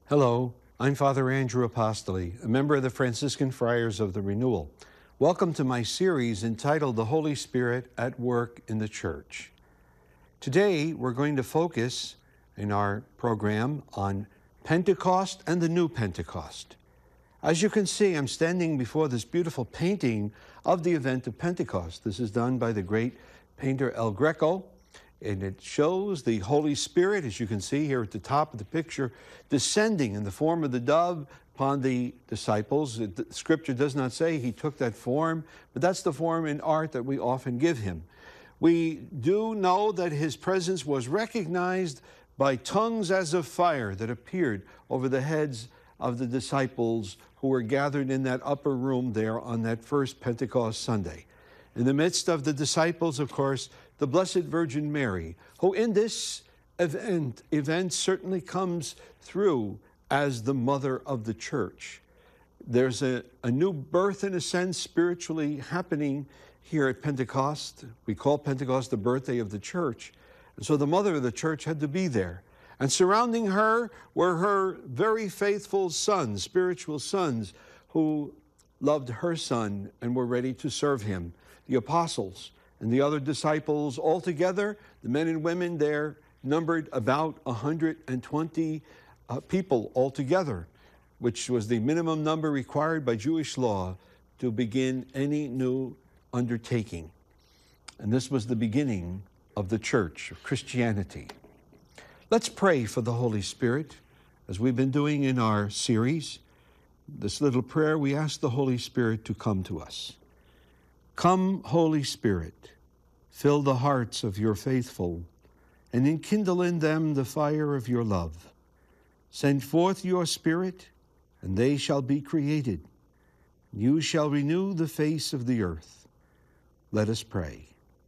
Hello, I'm Father Andrew Apostoli, a member of the Franciscan Friars of the Renewal. Welcome to my series entitled The Holy Spirit at Work in the Church. Today, we're going to focus in our program on Pentecost and the New Pentecost. As you can see, I'm standing before this beautiful painting of the event of Pentecost. This is done by the great painter El Greco, and it shows the Holy Spirit, as you can see here at the top of the picture, descending in the form of the dove upon the disciples. The Scripture does not say he took that form, but that's the form in art that we often give him. We do know that his presence was recognized by tongues as of fire that appeared over the heads of the disciples who were gathered in that upper room there on that first Pentecost Sunday. In the midst of the disciples, of course, the Blessed Virgin Mary, who in this event certainly comes through as the mother of the church. There's a new birth, in a sense, spiritually happening here at Pentecost. We call Pentecost the birthday of the church. And so the mother of the church had to be there. And surrounding her were her very faithful sons, spiritual sons, who loved her son and were ready to serve him. The apostles and the other disciples all together, the men and women there numbered about 120 people altogether, which was the minimum number required by Jewish law to begin any new undertaking. And this was the beginning of the church, of Christianity. Let's pray for the Holy Spirit, as we've been doing in our series. This little prayer, we ask the Holy Spirit to come to us. Come, Holy Spirit, fill the hearts of your faithful, and enkindle in them the fire of your love. Send forth your Spirit, and they shall be created. You shall renew the face of the earth. Let us pray.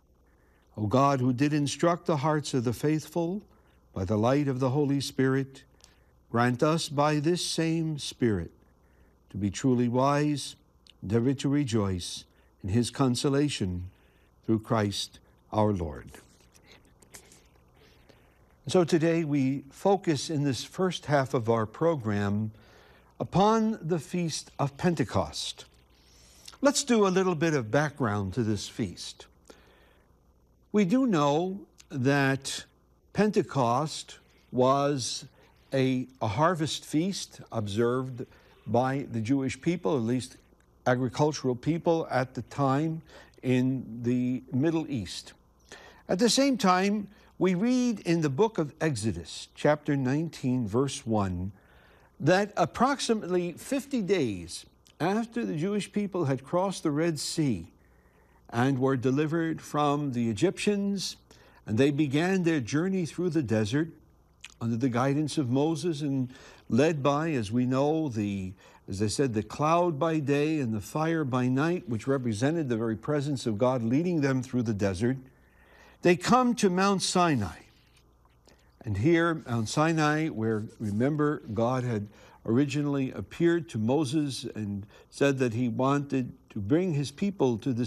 O God, who did instruct the hearts of the faithful by the light of the Holy Spirit, grant us by this same Spirit to be truly wise, and ever to rejoice in his consolation through Christ our Lord. So today we focus in this first half of our program upon the Feast of Pentecost. Let's do a little bit of background to this feast. We do know that Pentecost was a harvest feast observed by the Jewish people, at least agricultural people at the time in the Middle East. At the same time, we read in the book of Exodus, chapter 19, verse 1, that approximately 50 days after the Jewish people had crossed the Red Sea and were delivered from the Egyptians, and they began their journey through the desert under the guidance of Moses and led by, as we know, as I said, the cloud by day and the fire by night, which represented the very presence of God leading them through the desert. They come to Mount Sinai. And here, Mount Sinai, where, remember, God had originally appeared to Moses and said that he wanted to bring his people to the